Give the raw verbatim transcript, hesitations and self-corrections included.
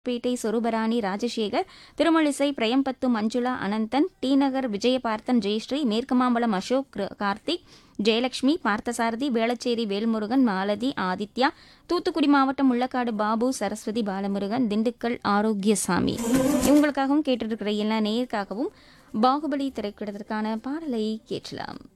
பேட்டை Swaroop Rani Rajasekar, Thirumazhisai Prayambathu Manjula Ananthan, D நகர் விஜயபார்த்தன் ஜெயஸ்ரீ, மேற்கு மாம்பலம் அசோக் கார்த்திக், ஜெயலட்சுமி, பார்த்தசாரதி, வேளச்சேரி வேல்முருகன், மாலதி, ஆதித்யா, தூத்துக்குடி மாவட்டம் முள்ளக்காடு பாபு, சரஸ்வதி பாலமுருகன், திண்டுக்கல் ஆரோக்கியசாமி இவங்களுக்காகவும் கேட்டிருக்கிற எல்லா நேயருக்காகவும் பாகுபலி திரைப்படத்திற்கான பாடலை கேட்கலாம்.